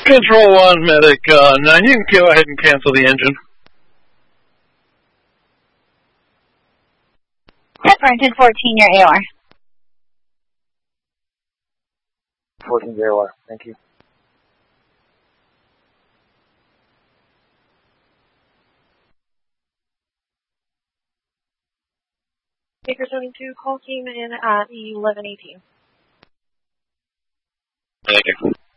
Control 1, Medic 9, you can go ahead and cancel the engine. Brenton 14, your AOR. 14 AOR, thank you. Baker 72, call team in at 11:18. Thank you.